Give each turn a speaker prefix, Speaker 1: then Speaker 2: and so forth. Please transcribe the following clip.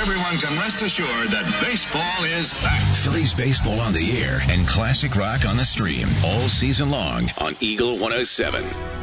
Speaker 1: everyone can rest assured that baseball is back.
Speaker 2: Phillies baseball on the air and classic rock on the stream all season long on Eagle 107.